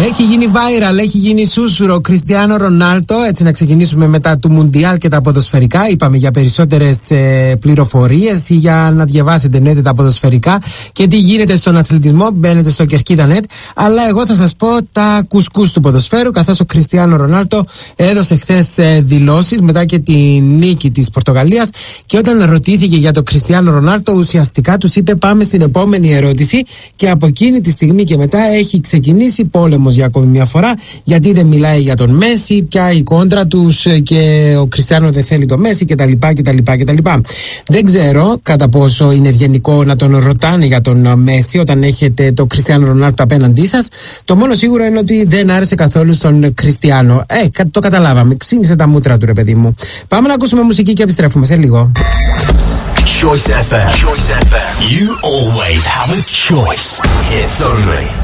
Έχει γίνει viral, έχει γίνει σούσουρο Κριστιάνο Ρονάλντο. Έτσι να ξεκινήσουμε μετά του Μουντιάλ και τα ποδοσφαιρικά. Είπαμε για περισσότερες πληροφορίες ή για να διαβάσετε ναι, τα ποδοσφαιρικά και τι γίνεται στον αθλητισμό. Μπαίνετε στο Κερκίδα.net. Αλλά εγώ θα σας πω τα κουσκούς του ποδοσφαίρου, καθώς ο Κριστιάνο Ρονάλντο έδωσε χθες δηλώσεις μετά και τη νίκη της Πορτογαλίας. Και όταν ρωτήθηκε για τον Κριστιάνο Ρονάλντο, ουσιαστικά τους είπε: πάμε στην επόμενη ερώτηση. Και από εκείνη τη στιγμή και μετά έχει ξεκινήσει πόλεμος για ακόμη μια φορά, γιατί δεν μιλάει για τον Μέση, πια η κόντρα τους και ο Κριστιάνο δεν θέλει τον Μέση κτλ. Δεν ξέρω κατά πόσο είναι ευγενικό να τον ρωτάνε για τον Μέση όταν έχετε τον Κριστιάνο Ρονάλντο απέναντί σας. Το μόνο σίγουρο είναι ότι δεν άρεσε καθόλου στον Κριστιάνο. Το καταλάβαμε. Ξύνησε τα μούτρα του, ρε παιδί μου. Πάμε να ακούσουμε μουσική και επιστρέφουμε σε λίγο. Choice FM. You always have a choice. Hits only.